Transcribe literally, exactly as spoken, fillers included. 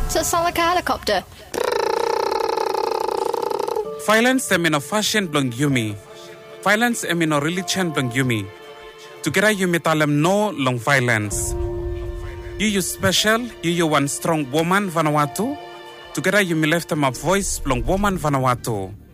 So it sounds like a helicopter. Violence em in a fashion blong yumi. Violence em in a religion blong yumi. Together yumi talem no long violence. You you special, you you one strong woman Vanuatu. Together yumi left them a voice blong woman Vanuatu.